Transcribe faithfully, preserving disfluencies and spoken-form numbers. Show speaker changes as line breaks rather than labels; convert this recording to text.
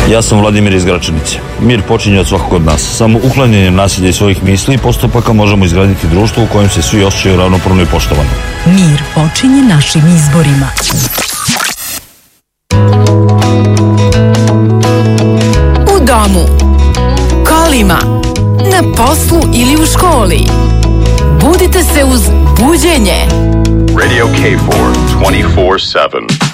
Ja sam Vladimir iz Gračanice. Mir počinje od svakog od nas. Samo uklanjanjem nasilja i svojih misli i postupaka možemo izgraditi društvo u kojem se svi osjećaju ravnopravno i poštovano.
Mir počinje našim izborima.
U domu, kolima, na poslu ili u školi. Budite se uz buđenje.
Radio K four, twenty-four seven.